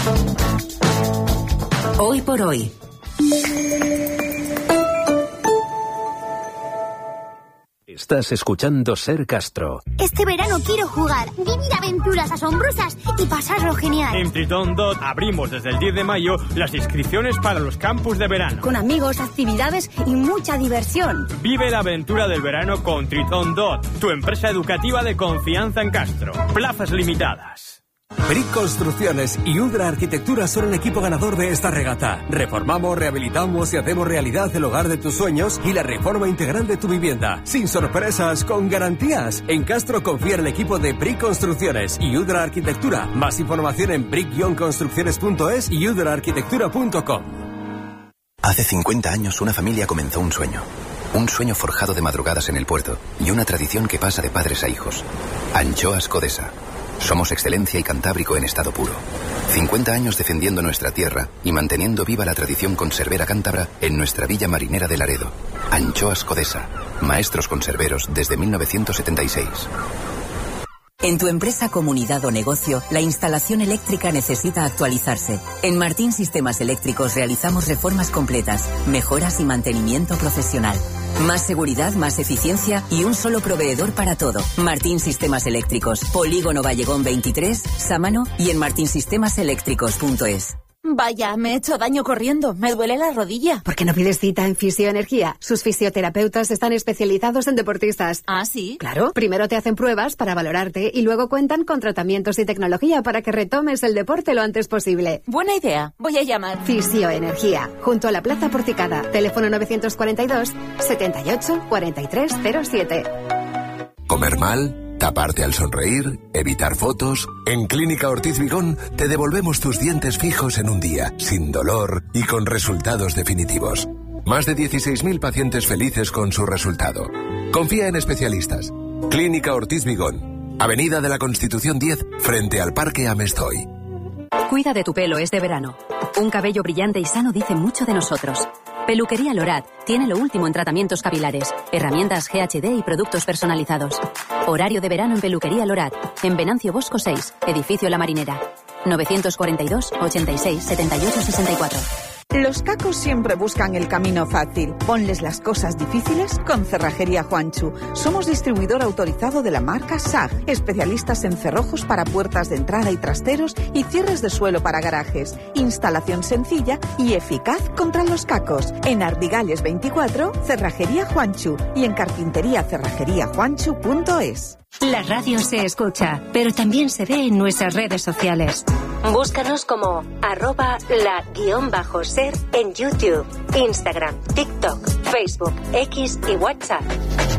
Hoy por hoy. Estás escuchando Ser Castro. Este verano quiero jugar, vivir aventuras asombrosas y pasarlo genial. En Tritón Dot abrimos desde el 10 de mayo las inscripciones para los campus de verano. Con amigos, actividades y mucha diversión. Vive la aventura del verano con Tritón Dot, tu empresa educativa de confianza en Castro. Plazas limitadas. Brick Construcciones y Udra Arquitectura son el equipo ganador de esta regata. Reformamos, rehabilitamos y hacemos realidad el hogar de tus sueños y la reforma integral de tu vivienda. Sin sorpresas, con garantías. En Castro confía en el equipo de Brick Construcciones y Udra Arquitectura. Más información en brick-construcciones.es y udraarquitectura.com. Hace 50 años una familia comenzó un sueño. Un sueño forjado de madrugadas en el puerto y una tradición que pasa de padres a hijos. Anchoas Codesa. Somos excelencia y Cantábrico en estado puro. 50 años defendiendo nuestra tierra y manteniendo viva la tradición conservera cántabra en nuestra villa marinera de Laredo. Anchoas Codesa. Maestros conserveros desde 1976. En tu empresa, comunidad o negocio, la instalación eléctrica necesita actualizarse. En Martín Sistemas Eléctricos realizamos reformas completas, mejoras y mantenimiento profesional. Más seguridad, más eficiencia y un solo proveedor para todo. Martín Sistemas Eléctricos, Polígono Vallegón 23, Sámano y en martinsistemaseletricos.es. Vaya, me he hecho daño corriendo. Me duele la rodilla. ¿Por qué no pides cita en Fisioenergía? Sus fisioterapeutas están especializados en deportistas. ¿Ah, sí? Claro. Primero te hacen pruebas para valorarte y luego cuentan con tratamientos y tecnología para que retomes el deporte lo antes posible. Buena idea. Voy a llamar. Fisioenergía. Junto a la Plaza Porticada. Teléfono 942 78 43 07. ¿Comer mal? ¿Taparte al sonreír? ¿Evitar fotos? En Clínica Ortiz Vigón te devolvemos tus dientes fijos en un día, sin dolor y con resultados definitivos. Más de 16.000 pacientes felices con su resultado. Confía en especialistas. Clínica Ortiz Vigón. Avenida de la Constitución 10, frente al Parque Amestoy. Cuida de tu pelo este verano. Un cabello brillante y sano dice mucho de nosotros. Peluquería Lorat tiene lo último en tratamientos capilares, herramientas GHD y productos personalizados. Horario de verano en Peluquería Lorat, en Venancio Bosco 6, Edificio La Marinera. 942 86 78 64. Los cacos siempre buscan el camino fácil. Ponles las cosas difíciles con Cerrajería Juanchu. Somos distribuidor autorizado de la marca SAG, especialistas en cerrojos para puertas de entrada y trasteros y cierres de suelo para garajes. Instalación sencilla y eficaz contra los cacos. En Ardigales 24, Cerrajería Juanchu y en carpinteriacerrajeriajuanchu.es. La radio se escucha, pero también se ve en nuestras redes sociales. Búscanos como @la_ser en YouTube, Instagram, TikTok, Facebook, X y WhatsApp.